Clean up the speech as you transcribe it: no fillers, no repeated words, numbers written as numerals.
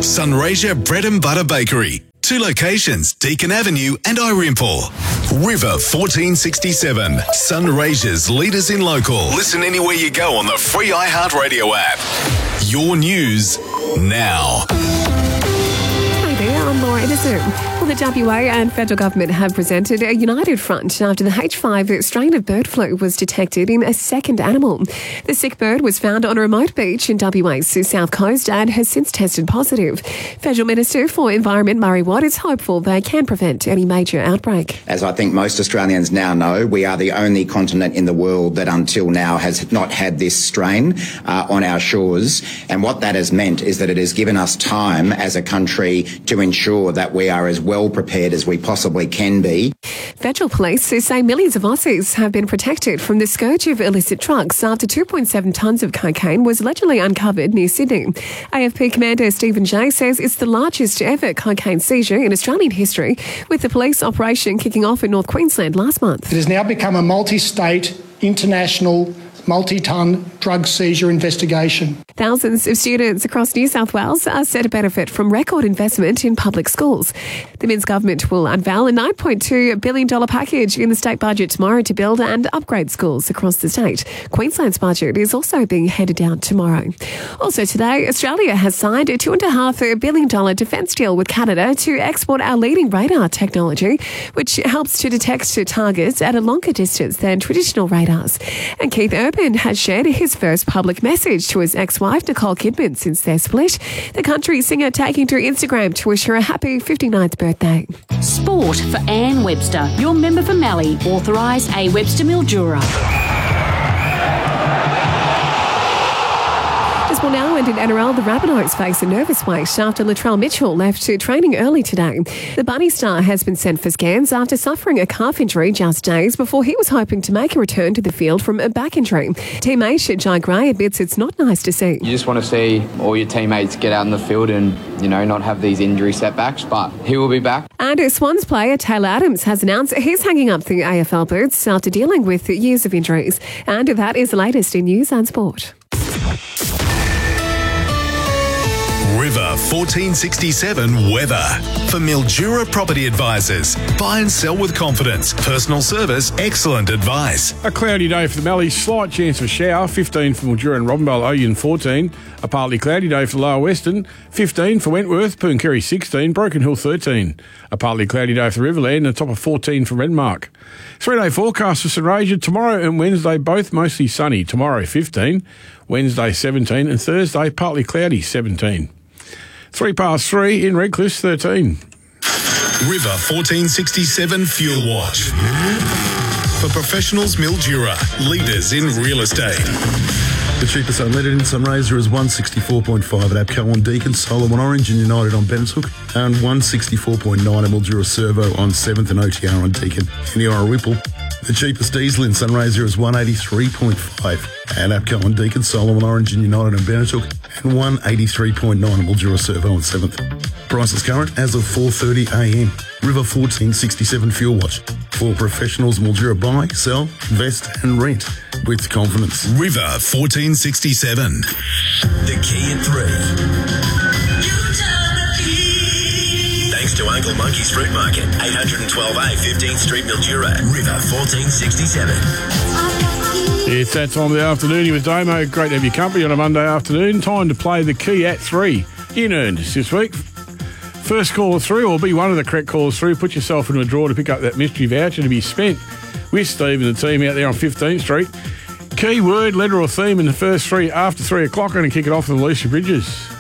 Sunraysia Bread and Butter Bakery. 2 locations, Deakin Avenue and Irimple. River 1467, Sunraysia's leaders in local. Listen anywhere you go on the free iHeartRadio app. Your news now. Hi there, I'm Laura Edison. Well, the WA and federal government have presented a united front after the H5 strain of bird flu was detected in a second animal. The sick bird was found on a remote beach in WA's south coast and has since tested positive. Federal Minister for Environment Murray Watt is hopeful they can prevent any major outbreak. As I think most Australians now know, we are the only continent in the world that until now has not had this strain on our shores. And what that has meant is that it has given us time as a country to ensure that we are as well prepared as we possibly can be. Federal police say millions of Aussies have been protected from the scourge of illicit drugs after 2.7 tonnes of cocaine was allegedly uncovered near Sydney. AFP Commander Stephen Jay says it's the largest ever cocaine seizure in Australian history, with the police operation kicking off in North Queensland last month. It has now become a multi-state, international, multi-ton drug seizure investigation. Thousands of students across New South Wales are set to benefit from record investment in public schools. The Minns government will unveil a $9.2 billion package in the state budget tomorrow to build and upgrade schools across the state. Queensland's budget is also being handed down tomorrow. Also today, Australia has signed a $2.5 billion defence deal with Canada to export our leading radar technology, which helps to detect targets at a longer distance than traditional radars. And Keith Urban has shared his first public message to his ex-wife, Nicole Kidman, since their split. The country singer taking to Instagram to wish her a happy 59th birthday. Sport for Anne Webster, your member for Mallee, authorised A. Webster Mildura. Well, now and in NRL, the Rabbitohs face a nervous wait after Latrell Mitchell left to training early today. The Bunny star has been sent for scans after suffering a calf injury just days before he was hoping to make a return to the field from a back injury. Teammate Jai Gray admits it's not nice to see. You just want to see all your teammates get out in the field and, not have these injury setbacks, but he will be back. And Swans player Taylor Adams has announced he's hanging up the AFL boots after dealing with years of injuries. And that is the latest in news and sport. River 1467 weather. For Mildura Property Advisors. Buy and sell with confidence. Personal service, excellent advice. A cloudy day for the Mallee, slight chance of a shower, 15 for Mildura and Robinvale, Oyen 14. A partly cloudy day for the Lower Western, 15 for Wentworth, Pooncarie 16, Broken Hill 13. A partly cloudy day for the Riverland, and a top of 14 for Renmark. 3-day forecast for Sunraysia, tomorrow and Wednesday both mostly sunny. Tomorrow 15, Wednesday 17 and Thursday partly cloudy 17. 3:03 in Redcliffe 13. River 1467 Fuel Watch. For professionals, Mildura, leaders in real estate. The cheapest unleaded in Sunraysia is 164.5 at APCO on Deakin, Solar on Orange and United on Bennettshook, and 164.9 at Mildura Servo on 7th and OTR on Deakin. In the Whipple, the cheapest diesel in Sunraysia is 183.5 at APCO on Deakin, Solar on Orange and United on Bennettshook, and 183.9 at Mildura Servo on 7th. Prices current as of 4:30am. River 1467 Fuel Watch. For professionals, Mildura buy, sell, invest and rent with confidence. River 1467. The key at 3. Thanks to Uncle Monkey's Fruit Market, 812A 15th Street, Mildura. River 1467. It's that time of the afternoon with Damo. Great to have your company on a Monday afternoon. Time to play the key at 3 in earnest this week. First caller through, or be one of the correct callers through, put yourself into a draw to pick up that mystery voucher to be spent with Steve and the team out there on 15th Street. Key word, letter or theme in the first 3 after 3 o'clock. I'm going to kick it off with Alicia Bridges.